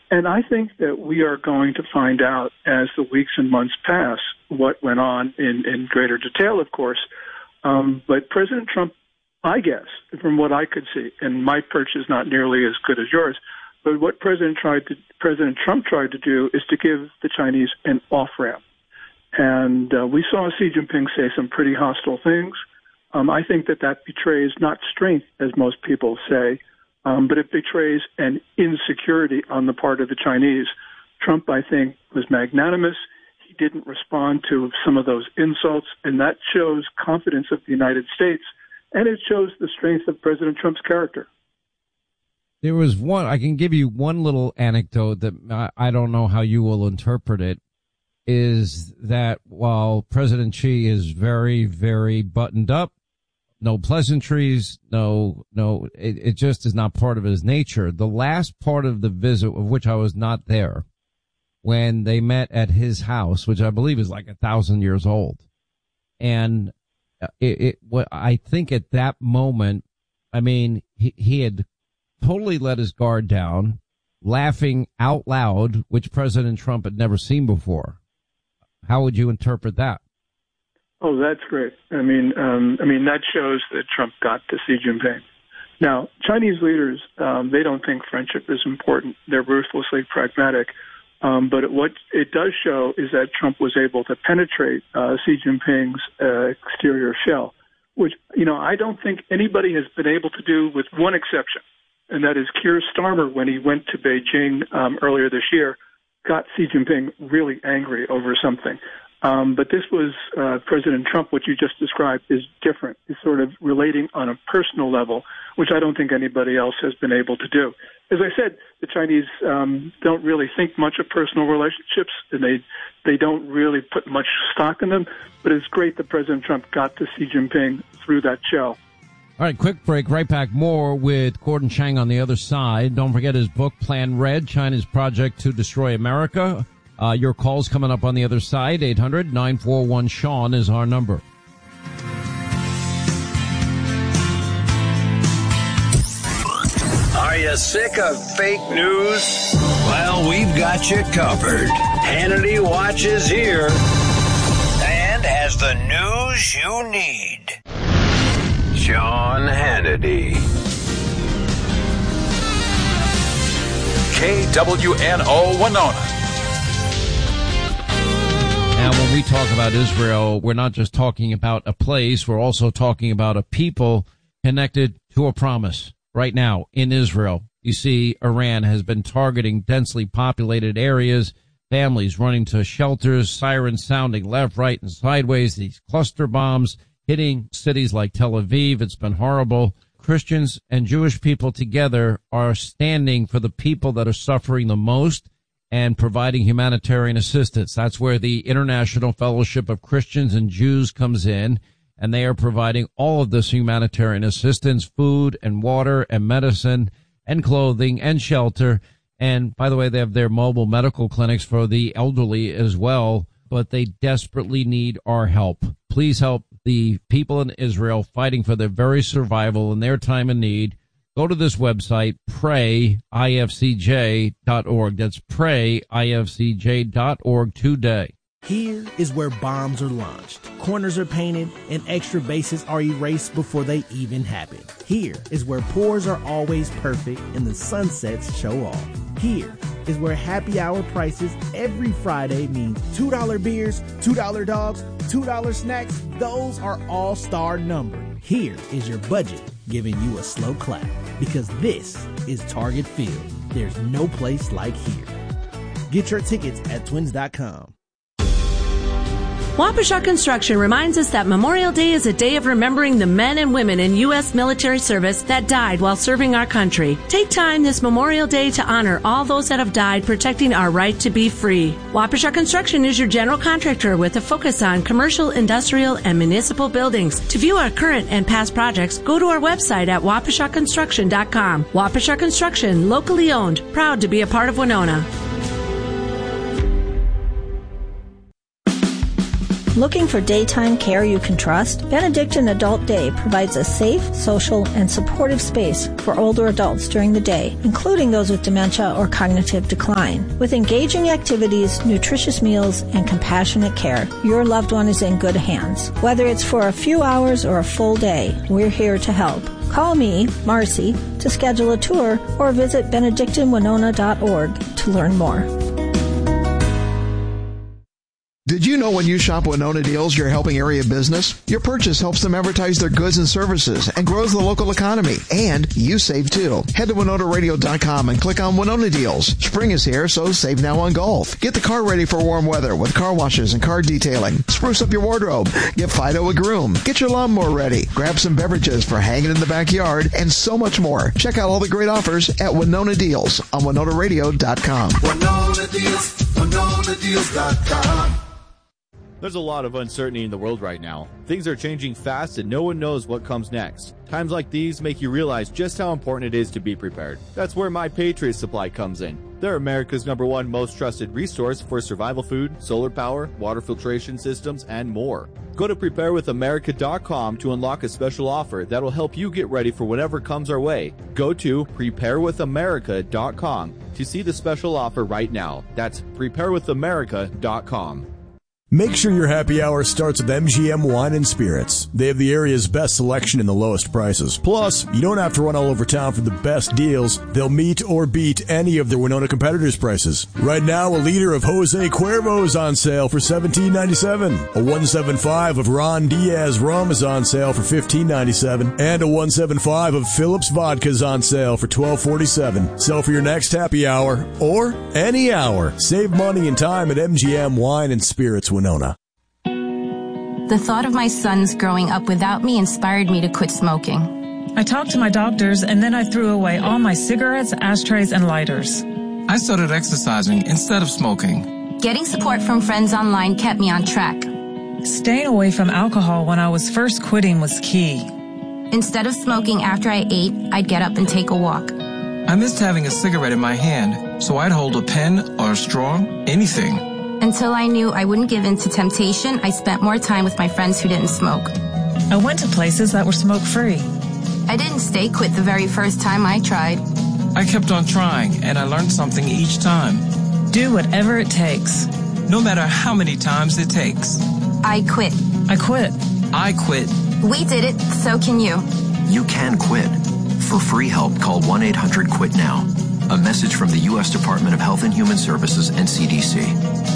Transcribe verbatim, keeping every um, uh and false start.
And I think that we are going to find out as the weeks and months pass what went on in, in greater detail, of course. Um, but President Trump, I guess, from what I could see, and my perch is not nearly as good as yours, but what President tried to, President Trump tried to do is to give the Chinese an off-ramp. And uh, we saw Xi Jinping say some pretty hostile things. Um, I think that that betrays not strength, as most people say, um, but it betrays an insecurity on the part of the Chinese. Trump, I think, was magnanimous. He didn't respond to some of those insults, and that shows confidence of the United States, and it shows the strength of President Trump's character. There was one, I can give you one little anecdote that I, I don't know how you will interpret it, is that while President Xi is very, very buttoned up, no pleasantries, no, no, it, it just is not part of his nature. The last part of the visit, of which I was not there, when they met at his house, which I believe is like a thousand years old. And it, it what I think at that moment, I mean, he, he had totally let his guard down, laughing out loud, which President Trump had never seen before. How would you interpret that? Oh, that's great. I mean, um, I mean that shows that Trump got to Xi Jinping. Now, Chinese leaders, um, they don't think friendship is important. They're ruthlessly pragmatic. Um, but it, what it does show is that Trump was able to penetrate uh, Xi Jinping's uh, exterior shell, which, you know, I don't think anybody has been able to do, with one exception, and that is Keir Starmer, when he went to Beijing um, earlier this year, got Xi Jinping really angry over something. Um, but this was uh, President Trump, what you just described, is different. He's sort of relating on a personal level, which I don't think anybody else has been able to do. As I said, the Chinese um, don't really think much of personal relationships, and they they don't really put much stock in them. But it's great that President Trump got to Xi Jinping through that shell. All right, quick break. Right back. More with Gordon Chang on the other side. Don't forget his book, Plan Red, China's Project to Destroy America. Uh, your call's coming up on the other side. eight hundred nine four one Sean is our number. Are you sick of fake news? Well, we've got you covered. Hannity watches here and has the news you need. Sean Hannity. K W N O Winona. Now, when we talk about Israel, we're not just talking about a place. We're also talking about a people connected to a promise. Right now in Israel, you see Iran has been targeting densely populated areas, families running to shelters, sirens sounding left, right, and sideways, these cluster bombs hitting cities like Tel Aviv. It's been horrible. Christians and Jewish people together are standing for the people that are suffering the most and providing humanitarian assistance. That's where the International Fellowship of Christians and Jews comes in, and they are providing all of this humanitarian assistance, food and water and medicine and clothing and shelter. And by the way, they have their mobile medical clinics for the elderly as well, but they desperately need our help. Please help the people in Israel fighting for their very survival in their time of need. Go to this website, pray I F C J dot org. That's pray I F C J dot org today. Here is where bombs are launched, corners are painted, and extra bases are erased before they even happen. Here is where pours are always perfect and the sunsets show off. Here is where happy hour prices every Friday mean two dollar beers, two dollar dogs, two dollar snacks. Those are all-star numbered. Here is your budget giving you a slow clap, because this is Target Field. There's no place like here. Get your tickets at twins dot com. Waukesha Construction reminds us that Memorial Day is a day of remembering the men and women in U S military service that died while serving our country. Take time this Memorial Day to honor all those that have died protecting our right to be free. Waukesha Construction is your general contractor with a focus on commercial, industrial, and municipal buildings. To view our current and past projects, go to our website at waukesha construction dot com. Waukesha Construction, locally owned, proud to be a part of Winona. Looking for daytime care you can trust? Benedictine Adult Day provides a safe, social, and supportive space for older adults during the day, including those with dementia or cognitive decline. With engaging activities, nutritious meals, and compassionate care, your loved one is in good hands. Whether it's for a few hours or a full day, we're here to help. Call me, Marcy, to schedule a tour or visit benedictine winona dot org to learn more. Did you know when you shop Winona Deals, you're helping area business? Your purchase helps them advertise their goods and services and grows the local economy. And you save too. Head to winona radio dot com and click on Winona Deals. Spring is here, so save now on golf. Get the car ready for warm weather with car washes and car detailing. Spruce up your wardrobe. Get Fido a groom. Get your lawnmower ready. Grab some beverages for hanging in the backyard and so much more. Check out all the great offers at Winona Deals on winona radio dot com. Winona Deals, winona deals dot com. There's a lot of uncertainty in the world right now. Things are changing fast and no one knows what comes next. Times like these make you realize just how important it is to be prepared. That's where My Patriot Supply comes in. They're America's number one most trusted resource for survival food, solar power, water filtration systems, and more. Go to prepare with america dot com to unlock a special offer that will help you get ready for whatever comes our way. Go to prepare with america dot com to see the special offer right now. That's prepare with america dot com. Make sure your happy hour starts with M G M Wine and Spirits. They have the area's best selection and the lowest prices. Plus, you don't have to run all over town for the best deals. They'll meet or beat any of their Winona competitors' prices. Right now, a liter of Jose Cuervo is on sale for seventeen ninety-seven. A one seventy-five of Ron Diaz rum is on sale for fifteen ninety-seven. And a one seventy-five of Phillips vodka is on sale for twelve forty-seven. So for your next happy hour, or any hour, save money and time at M G M Wine and Spirits Winona. The thought of my sons growing up without me inspired me to quit smoking. I talked to my doctors, and then I threw away all my cigarettes, ashtrays, and lighters. I started exercising instead of smoking. Getting support from friends online kept me on track. Staying away from alcohol when I was first quitting was key. Instead of smoking after I ate, I'd get up and take a walk. I missed having a cigarette in my hand, so I'd hold a pen or a straw, anything. Until I knew I wouldn't give in to temptation, I spent more time with my friends who didn't smoke. I went to places that were smoke-free. I didn't stay quit the very first time I tried. I kept on trying, and I learned something each time. Do whatever it takes. No matter how many times it takes. I quit. I quit. I quit. We did it, so can you. You can quit. For free help, call one eight hundred quit now. A message from the U S Department of Health and Human Services and C D C.